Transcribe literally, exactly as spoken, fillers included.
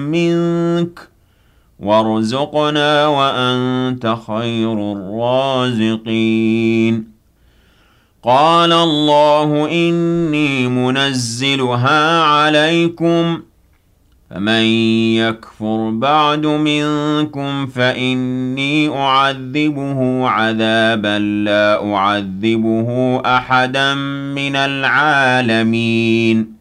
منك وارزقنا وأنت خير الرازقين. قال الله إني منزلها عليكم فمن يكفر بعد منكم فإني أعذبه عذابا لا أعذبه أحدا من العالمين.